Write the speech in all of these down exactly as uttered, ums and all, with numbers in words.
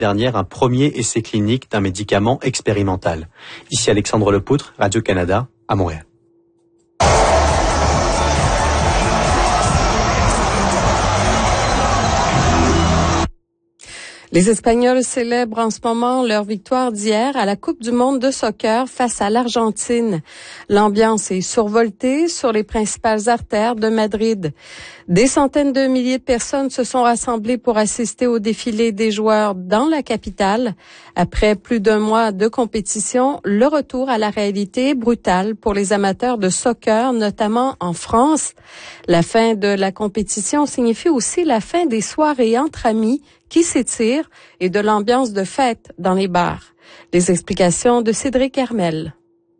dernière un premier essai clinique d'un médicament expérimental. Ici Alexandre Lepoutre, Radio-Canada, à Montréal. Les Espagnols célèbrent en ce moment leur victoire d'hier à la Coupe du monde de soccer face à l'Argentine. L'ambiance est survoltée sur les principales artères de Madrid. Des centaines de milliers de personnes se sont rassemblées pour assister au défilé des joueurs dans la capitale. Après plus d'un mois de compétition, le retour à la réalité est brutal pour les amateurs de soccer, notamment en France. La fin de la compétition signifie aussi la fin des soirées entre amis qui s'étire et de l'ambiance de fête dans les bars. Les explications de Cédric Hermel.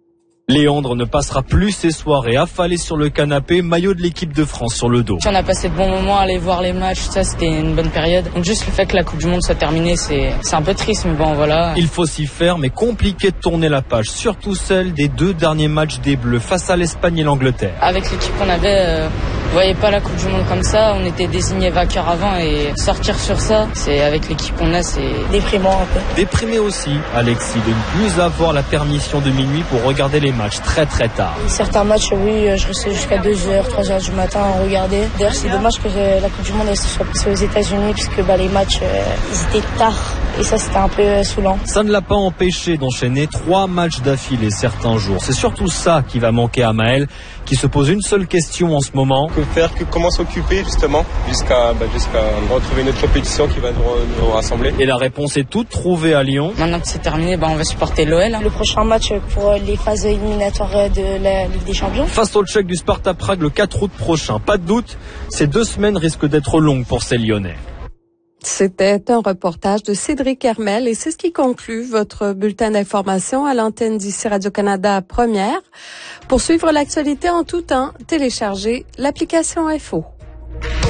Léandre ne passera plus ses soirées affalé sur le canapé, maillot de l'équipe de France sur le dos. On a passé de bons moments à aller voir les matchs, ça c'était une bonne période. Donc juste le fait que la Coupe du Monde soit terminée, c'est, c'est un peu triste, mais bon voilà. Il faut s'y faire, mais compliqué de tourner la page, surtout celle des deux derniers matchs des Bleus face à l'Espagne et l'Angleterre. Avec l'équipe qu'on avait, euh, vous voyez pas la Coupe du Monde comme ça, on était désigné vainqueur avant et sortir sur ça, c'est avec l'équipe qu'on a, c'est déprimant un peu. Déprimé aussi, Alexis, de ne plus avoir la permission de minuit pour regarder les matchs très très tard. Certains matchs, oui, je restais jusqu'à deux heures, trois heures du matin à regarder. D'ailleurs, c'est dommage que la Coupe du Monde elle, soit passée aux États-Unis puisque bah, les matchs, euh, ils étaient tard et ça, c'était un peu euh, saoulant. Ça ne l'a pas empêché d'enchaîner trois matchs d'affilée certains jours. C'est surtout ça qui va manquer à Maël, qui se pose une seule question en ce moment. Que faire, que, comment s'occuper justement jusqu'à, bah, jusqu'à retrouver notre compétition qui va nous, nous rassembler. Et la réponse est toute trouvée à Lyon. Maintenant que c'est terminé, bah, on va supporter l'O L. Hein. Le prochain match pour les phases éliminatoires de la Ligue des Champions. Face au Tchèque du Sparta Prague le quatre août prochain. Pas de doute, ces deux semaines risquent d'être longues pour ces Lyonnais. C'était un reportage de Cédric Hermel et c'est ce qui conclut votre bulletin d'information à l'antenne d'ici Radio-Canada Première. Pour suivre l'actualité en tout temps, téléchargez l'application F O.